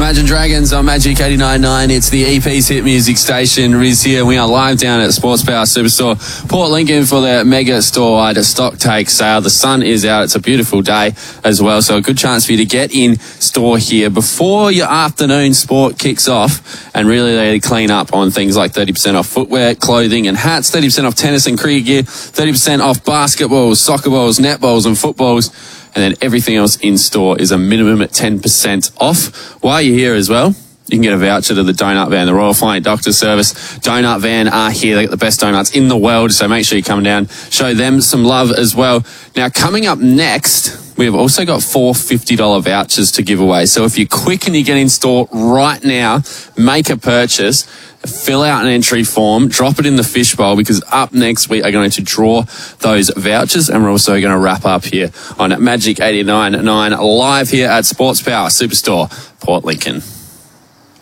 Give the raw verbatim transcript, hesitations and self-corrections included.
Imagine Dragons on Magic eighty-nine point nine. It's the E P's hit music station. Riz here. We are live down at Sports Power Superstore, Port Lincoln, for their mega store-wide stock take sale. The sun is out. It's a beautiful day as well, so a good chance for you to get in store here before your afternoon sport kicks off, and really they clean up on things like thirty percent off footwear, clothing and hats, thirty percent off tennis and cricket gear, thirty percent off basketballs, soccer balls, netballs and footballs. And then everything else in store is a minimum at ten percent off. While you're here as well, you can get a voucher to the Donut Van, the Royal Flying Doctor Service. Donut Van are here. They got the best donuts in the world, so make sure you come down, show them some love as well. Now, coming up next, we have also got four fifty dollars vouchers to give away. So if you're quick and you get in store right now, make a purchase, fill out an entry form, drop it in the fishbowl, because up next we are going to draw those vouchers, and we're also going to wrap up here on Magic eighty-nine point nine live here at Sports Power Superstore, Port Lincoln.